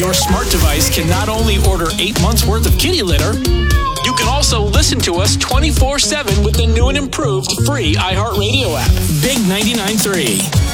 Your smart device can not only order 8 months worth of kitty litter, you can also listen to us 24/7 with the new and improved free iHeartRadio app. Big 99.3.